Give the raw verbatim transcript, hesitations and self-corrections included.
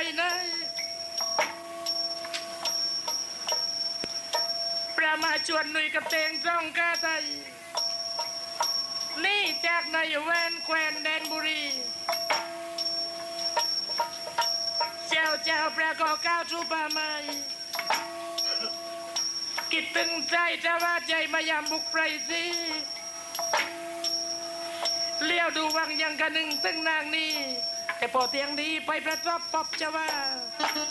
นะประมาชวนหนุ่ยกับเตงจ้องกาไทยนี่จากนายแวนแควนแดนบุรีเจ้าเจ้าประกอบก้าวทูปาไม้กิดตึงใจจะว่าใจมายามบุกไปสิเลี้ยวดูวังยังกันหนึ่งตึงนางนี้แต่พอเตียงดีไปประทับปอบจะว่า